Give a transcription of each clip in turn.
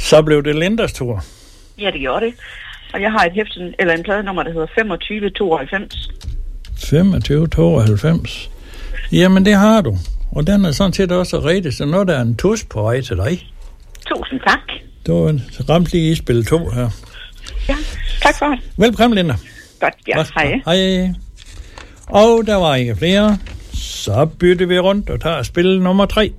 Så blev det Lindas tur. Ja, det gjorde det. Og jeg har et hæfte, eller en pladenummer, der hedder 2592. 2592. Jamen, det har du. Og den er sådan set også rigtig, så nu der er en tus på vej til dig. Tusind tak. Du ramte lige i spil 2 her. Ja, tak for det. Velkommen, Linda. Godt, ja. Hej. Hej. Og der var ikke flere. Så bytter vi rundt og tager spil nummer 3.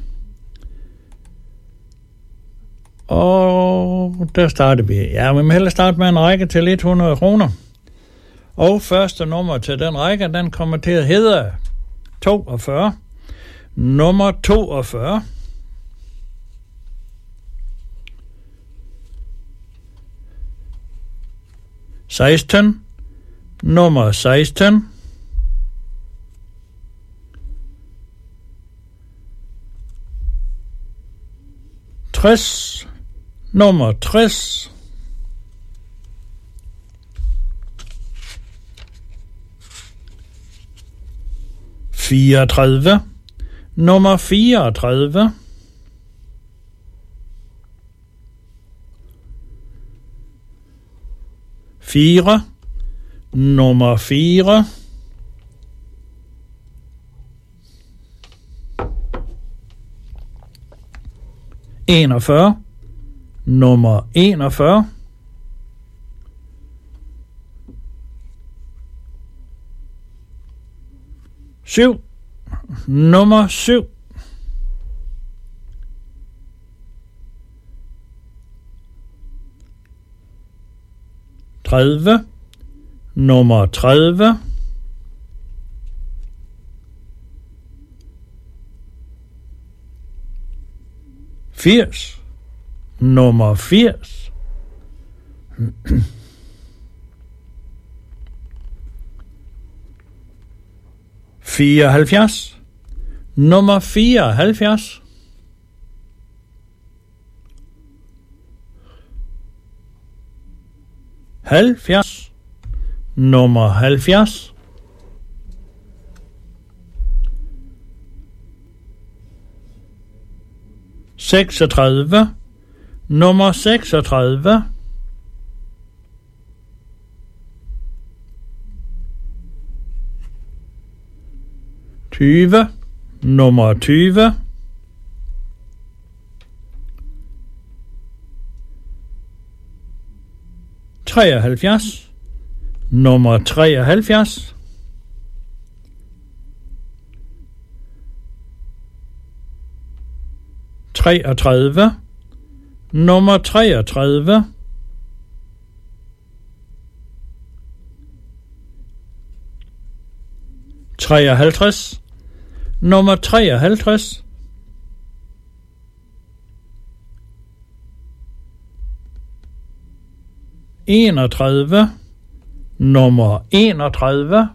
Og der starter vi. Ja, vi må hellere starte med en række til 100 kroner. Og første nummer til den række, den kommer til at hedde 42. Nummer 42. 16. Nummer 16. 60. Nummer 60. 34. Nummer 34. 4. Nummer 4. 41. Nummer 41. 7. Nummer 7. 30. Nummer 30. 80. Nummer 80. 74. Nummer 74. 70. Nummer 70. 36. Nummer 36. 20. Nummer 20. 73. Nummer 73. 33. Nummer 33. 53. Nummer 53. 31. Nummer 31.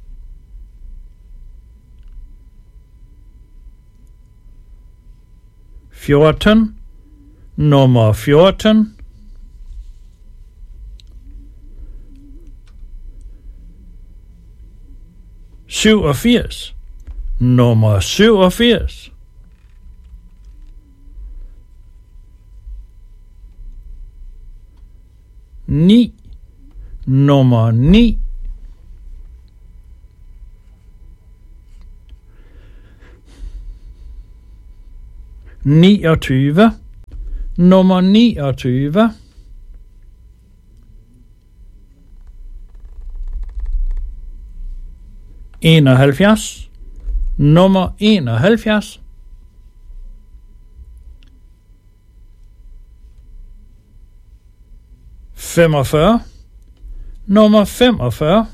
14. Nummer 14. 87. Nummer 87. 9. Nummer 9. 29. Nummer 29. 71. Nummer 71. 45. Nummer 45.